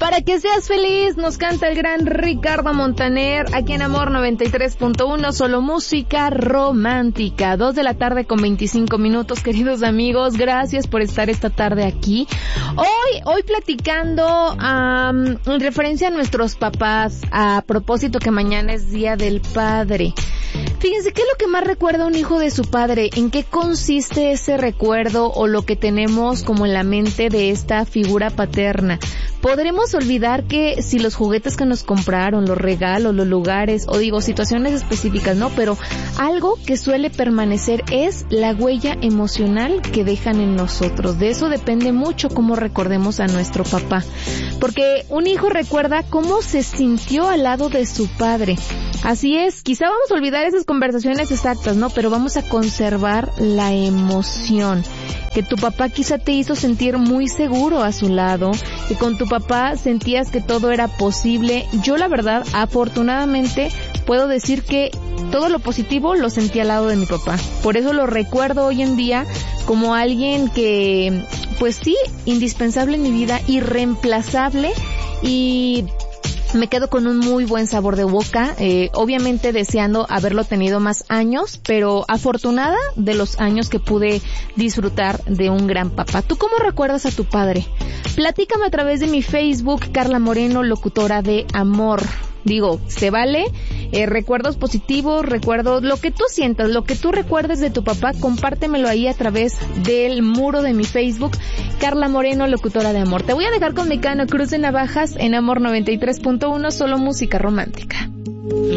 Para que seas feliz, nos canta el gran Ricardo Montaner, aquí en Amor 93.1, solo música romántica. 2:25 p.m, queridos amigos, gracias por estar esta tarde aquí. Hoy platicando en referencia a nuestros papás, a propósito que mañana es Día del Padre. Fíjense, ¿qué es lo que más recuerda un hijo de su padre? ¿En qué consiste ese recuerdo o lo que tenemos como en la mente de esta figura paterna? Podremos olvidar que si los juguetes que nos compraron, los regalos, los lugares, o digo, situaciones específicas, ¿no? Pero algo que suele permanecer es la huella emocional que dejan en nosotros. De eso depende mucho cómo recordemos a nuestro papá. Porque un hijo recuerda cómo se sintió al lado de su padre. Así es, quizá vamos a olvidar esas conversaciones exactas, ¿no? Pero vamos a conservar la emoción. Que tu papá quizá te hizo sentir muy seguro a su lado, que con tu papá sentías que todo era posible. Yo, la verdad, afortunadamente, puedo decir que todo lo positivo lo sentí al lado de mi papá. Por eso lo recuerdo hoy en día como alguien que, pues sí, indispensable en mi vida, irreemplazable, y me quedo con un muy buen sabor de boca, obviamente deseando haberlo tenido más años, pero afortunada de los años que pude disfrutar de un gran papá. ¿Tú cómo recuerdas a tu padre? Platícame a través de mi Facebook, Carla Moreno, locutora de Amor. Digo, se vale, recuerdos positivos, recuerdos, lo que tú sientas, lo que tú recuerdes de tu papá, compártemelo ahí a través del muro de mi Facebook, Carla Moreno, locutora de Amor. Te voy a dejar con Mecano Cruz de Navajas en Amor 93.1, solo música romántica.